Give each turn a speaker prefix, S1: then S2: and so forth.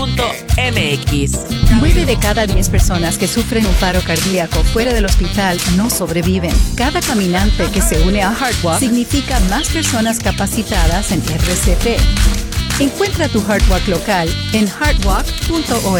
S1: MX.
S2: 9 de cada 10 personas que sufren un paro cardíaco fuera del hospital no sobreviven. Cada caminante que se une a Heartwalk significa más personas capacitadas en RCP. Encuentra tu Heartwalk local en heartwalk.org.